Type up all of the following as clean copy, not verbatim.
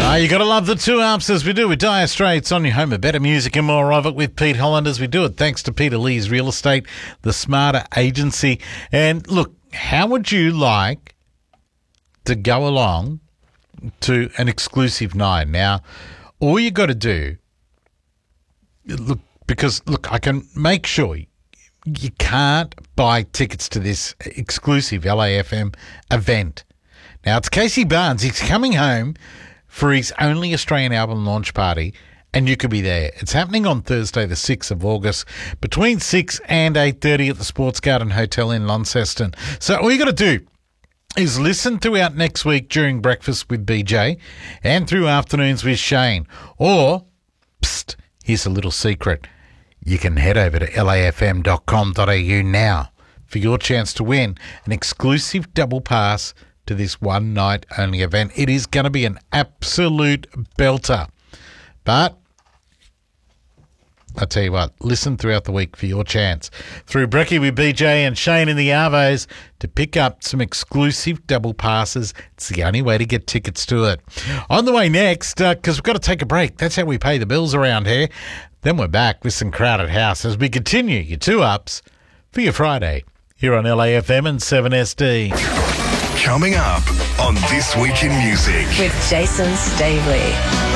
You got to love the 2-ups as we do with Dire Straits on your home of better music and more of it with Pete Holland as we do it thanks to Peter Lee's Real Estate, the Smarter Agency. And look, how would you like to go along to an exclusive night? Now, all you got to do, look, I can make sure you can't buy tickets to this exclusive LAFM event. Now, it's Casey Barnes. He's coming home for his only Australian album launch party, and you could be there. It's happening on Thursday, the 6th of August, between 6 and 8:30 at the Sports Garden Hotel in Launceston. So all you got to do is listen throughout next week during breakfast with BJ and through afternoons with Shane. Or, here's a little secret. You can head over to lafm.com.au now for your chance to win an exclusive double pass to this one night only event. It is going to be an absolute belter. But I tell you what, listen throughout the week for your chance through Brekkie with BJ and Shane in the Arvos to pick up some exclusive double passes. It's the only way to get tickets to it. On the way next, because we've got to take a break. That's how we pay the bills around here. Then we're back with some Crowded House as we continue your 2-ups for your Friday here on LAFM and 7SD. Coming up on This Week in Music with Jason Stavely.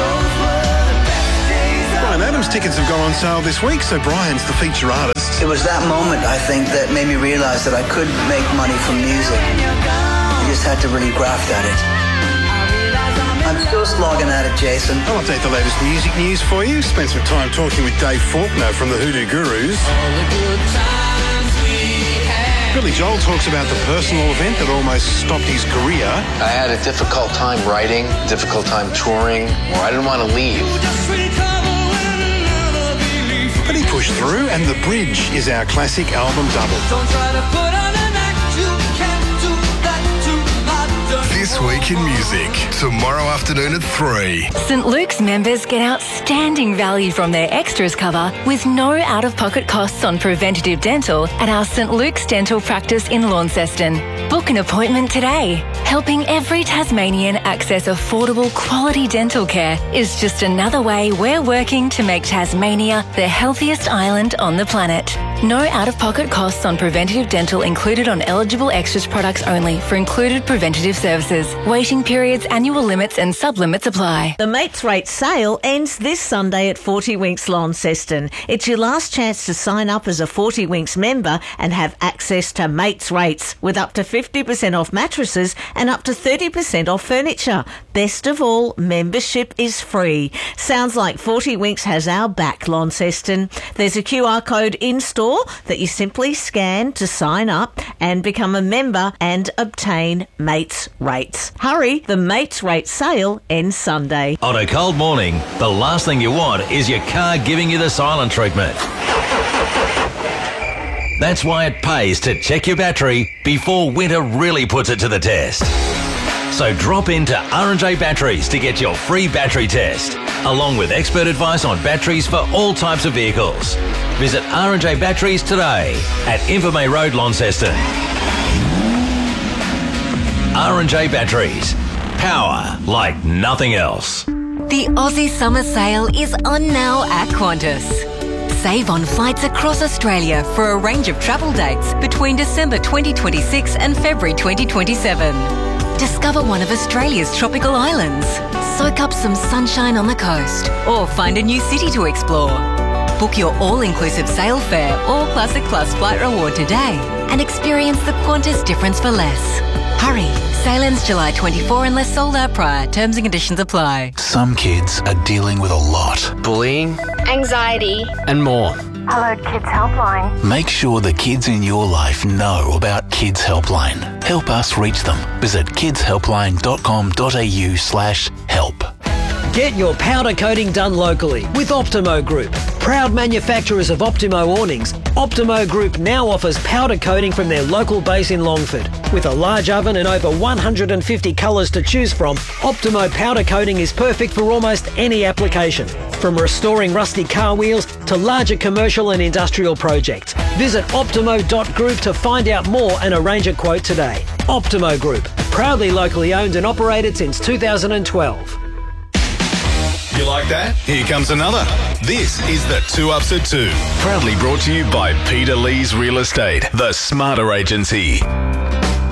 Bryan Adams tickets have gone on sale this week, so Brian's the feature artist. It was that moment, I think, that made me realise that I could make money from music. I just had to really graft at it. I'm still slogging at it, Jason. I'll update the latest music news for you. Spent some time talking with Dave Faulkner from the Hoodoo Gurus. Billy Joel talks about the personal event that almost stopped his career. I had a difficult time writing, difficult time touring, or I didn't want to leave. But he pushed through, and The Bridge is our classic album double. Don't try to put on an act, you can't do that too hard. This Week in Music, tomorrow afternoon at 3. St Luke's members get outstanding value from their extras cover with no out-of-pocket costs on preventative dental at our St Luke's Dental Practice in Launceston. Book an appointment today. Helping every Tasmanian access affordable quality dental care is just another way we're working to make Tasmania the healthiest island on the planet. No out-of-pocket costs on preventative dental included on eligible extras products only for included preventative services. Waiting periods, annual limits and sub-limits apply. The Mates Rate sale ends this Sunday at 40 Winks Launceston. It's your last chance to sign up as a 40 Winks member and have access to Mates Rates with up to 50% off mattresses and up to 30% off furniture. Best of all, membership is free. Sounds like 40 Winks has our back, Launceston. There's a QR code in-store that you simply scan to sign up and become a member and obtain Mates Rates. Hurry, the Mates Rate sale ends Sunday. On a cold morning, the last thing you want is your car giving you the silent treatment. That's why it pays to check your battery before winter really puts it to the test. So drop into R&J Batteries to get your free battery test, along with expert advice on batteries for all types of vehicles. Visit R&J Batteries today at Invermay Road, Launceston. R&J Batteries. Power like nothing else. The Aussie Summer Sale is on now at Qantas. Save on flights across Australia for a range of travel dates between December 2026 and February 2027. Discover one of Australia's tropical islands, soak up some sunshine on the coast, or find a new city to explore. Book your all-inclusive sail fare or Classic Plus flight reward today and experience the Qantas difference for less. Hurry, sale ends July 24 unless sold out prior. Terms and conditions apply. Some kids are dealing with a lot. Bullying, anxiety, and more. Hello Kids Helpline. Make sure the kids in your life know about Kids Helpline. Help us reach them. Visit kidshelpline.com.au/help. Get your powder coating done locally with Optimo Group. Proud manufacturers of Optimo awnings, Optimo Group now offers powder coating from their local base in Longford. With a large oven and over 150 colours to choose from, Optimo powder coating is perfect for almost any application. From restoring rusty car wheels to larger commercial and industrial projects. Visit optimo.group to find out more and arrange a quote today. Optimo Group, proudly locally owned and operated since 2012. You like that? Here comes another. This is the 2 Ups at 2. Proudly brought to you by Peter Lee's Real Estate, the Smarter Agency.